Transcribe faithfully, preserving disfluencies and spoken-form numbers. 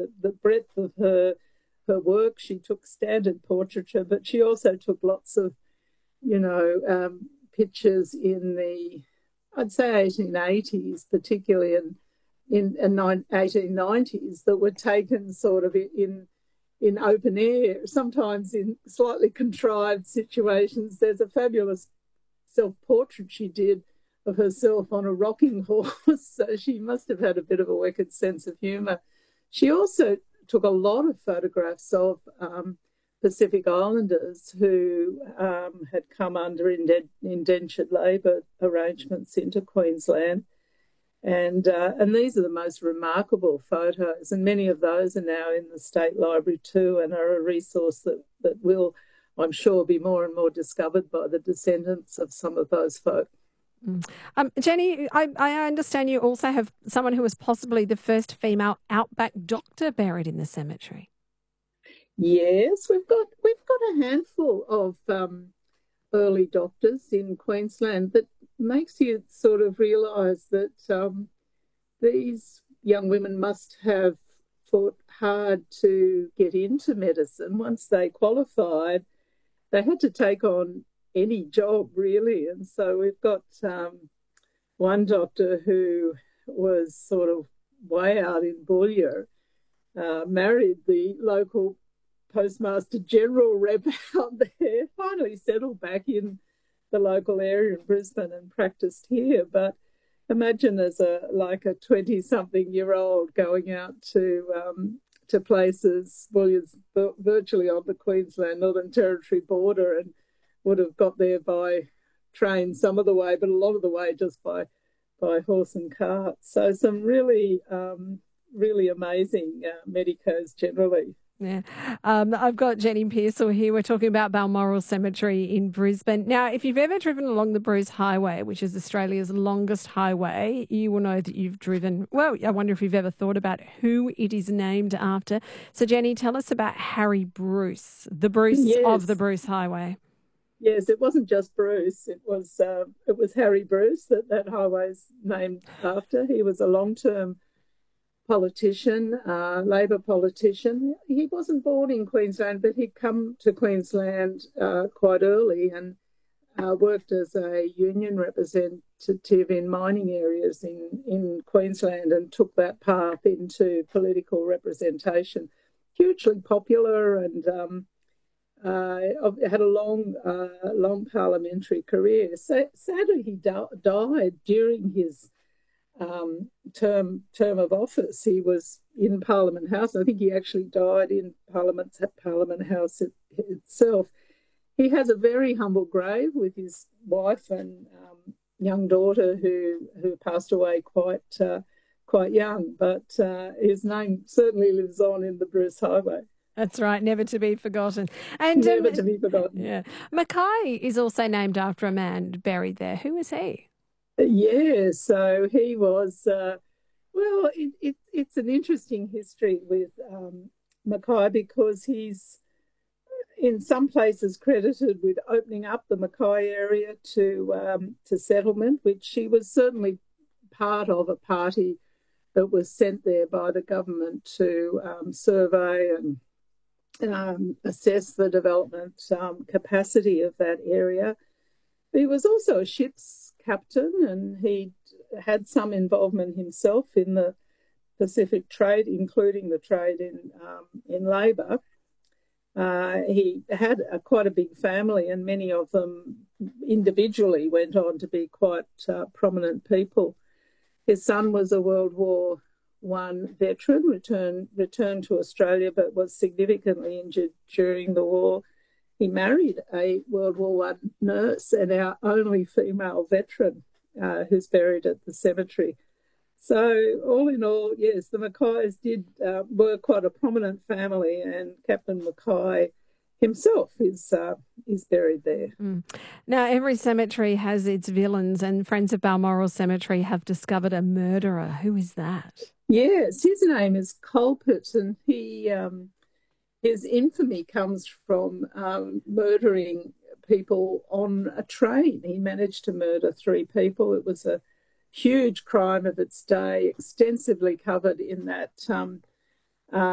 the, the breadth of her her work. She took standard portraiture, but she also took lots of, you know, um, pictures in the, I'd say eighteen eighties, particularly in in, in eighteen nineties, that were taken sort of in in open air, sometimes in slightly contrived situations. There's a fabulous self-portrait she did of herself on a rocking horse, so she must have had a bit of a wicked sense of humour. She also took a lot of photographs of um, Pacific Islanders who um, had come under indent- indentured labour arrangements into Queensland. And uh, and these are the most remarkable photos, and many of those are now in the State Library too, and are a resource that, that will, I'm sure, be more and more discovered by the descendants of some of those folk. Mm. Um, Jenny, I, I understand you also have someone who was possibly the first female outback doctor buried in the cemetery. Yes, we've got we've got a handful of um, early doctors in Queensland that makes you sort of realise that um, these young women must have fought hard to get into medicine. Once they qualified, they had to take on any job, really. And so we've got um, one doctor who was sort of way out in Boulia, uh, married the local Postmaster General rep out there, finally settled back in the local area in Brisbane and practiced here. But imagine as a like a twenty-something-year-old going out to um, to places, well, it's virtually on the Queensland Northern Territory border, and would have got there by train some of the way, but a lot of the way just by by horse and cart. So some really, um, really amazing uh, medicos generally. Yeah. Um, I've got Jenny Pearsall here. We're talking about Balmoral Cemetery in Brisbane. Now, if you've ever driven along the Bruce Highway, which is Australia's longest highway, you will know that you've driven, well, I wonder if you've ever thought about who it is named after. So, Jenny, tell us about Harry Bruce, the Bruce Yes. of the Bruce Highway. Yes, it wasn't just Bruce. It was uh, it was Harry Bruce that that highway's named after. He was a long-term politician, uh, Labor politician. He wasn't born in Queensland, but he'd come to Queensland uh, quite early and uh, worked as a union representative in mining areas in, in Queensland and took that path into political representation. Hugely popular and um, uh, had a long, uh, long parliamentary career. So, sadly, he di- died during his Um, term term of office. He was in Parliament House. I think he actually died in Parliament Parliament House it, itself. He has a very humble grave with his wife and um, young daughter who who passed away quite uh, quite young. But uh, his name certainly lives on in the Bruce Highway. That's right, never to be forgotten. And never um, to be forgotten. Yeah, Mackay is also named after a man buried there. Who is he? Yeah, so he was, uh, well, it, it, it's an interesting history with um, Mackay because he's in some places credited with opening up the Mackay area to um, to settlement, which he was certainly part of a party that was sent there by the government to um, survey and um, assess the development um, capacity of that area. He was also a ship's captain, and he had some involvement himself in the Pacific trade, including the trade in um, in labour. Uh, he had a, quite a big family, and many of them individually went on to be quite uh, prominent people. His son was a World War One veteran, returned returned to Australia, but was significantly injured during the war. He married a World War One nurse and our only female veteran uh, who's buried at the cemetery. So all in all, yes, the Mackays did uh, were quite a prominent family, and Captain Mackay himself is uh, is buried there. Mm. Now, every cemetery has its villains, and Friends of Balmoral Cemetery have discovered a murderer. Who is that? Yes, his name is Colpert, and he... Um, His infamy comes from um, murdering people on a train. He managed to murder three people. It was a huge crime of its day, extensively covered in that um,